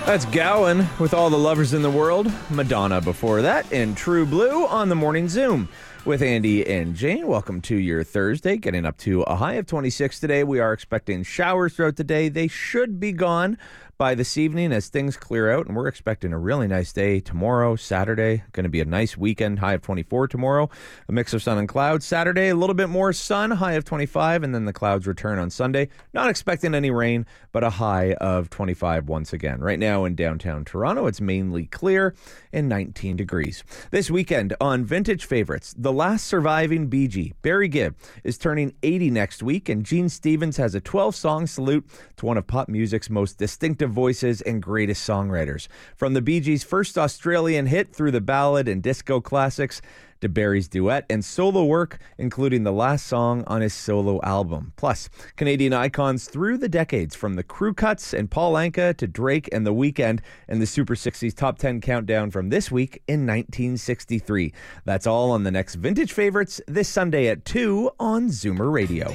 That's Gowan with All the Lovers in the World. Madonna before that, and True Blue on the Morning Zoom with Andy and Jane. Welcome to your Thursday, getting up to a high of 26 today. We are expecting showers throughout the day. They should be gone by this evening as things clear out, and we're expecting a really nice day tomorrow, Saturday. Going to be a nice weekend, high of 24 tomorrow. A mix of sun and clouds. Saturday, a little bit more sun, high of 25, and then the clouds return on Sunday. Not expecting any rain, but a high of 25 once again. Right now in downtown Toronto, it's mainly clear and 19 degrees. This weekend on Vintage Favorites, the last surviving Bee Gee, Barry Gibb, is turning 80 next week, and Gene Stevens has a 12-song salute to one of pop music's most distinctive voices and greatest songwriters. From the Bee Gees' first Australian hit through the ballad and disco classics to Barry's duet and solo work, including the last song on his solo album. Plus, Canadian icons through the decades, from the Crew Cuts and Paul Anka to Drake and The Weeknd, and the Super 60s Top 10 countdown from this week in 1963. That's all on the next Vintage Favorites this Sunday at 2 on Zoomer Radio.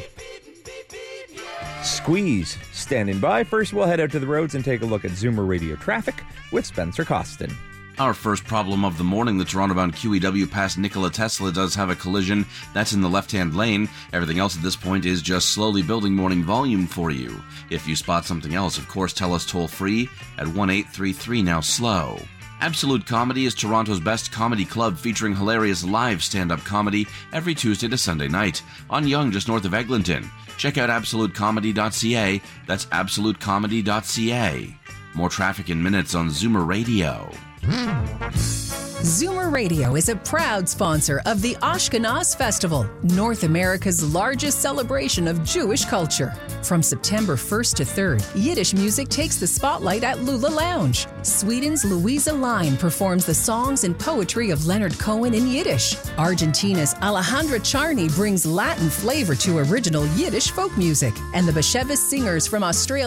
Squeeze standing by. First, we'll head out to the roads and take a look at Zoomer Radio traffic with Spencer Costin. Our first problem of the morning, the Toronto-bound QEW past Nikola Tesla does have a collision. That's in the left-hand lane. Everything else at this point is just slowly building morning volume for you. If you spot something else, of course, tell us toll-free at 1-833-NOW-SLOW. Absolute Comedy is Toronto's best comedy club, featuring hilarious live stand-up comedy every Tuesday to Sunday night on Yonge, just north of Eglinton. Check out absolutecomedy.ca. That's absolutecomedy.ca. More traffic in minutes on Zoomer Radio. Zoomer Radio is a proud sponsor of the Ashkenaz Festival, North America's largest celebration of Jewish culture. From September 1st to 3rd, Yiddish music takes the spotlight at Lula Lounge. Sweden's Louisa Line performs the songs and poetry of Leonard Cohen in Yiddish. Argentina's Alejandra Charney brings Latin flavor to original Yiddish folk music. And the Bashevis singers from Australia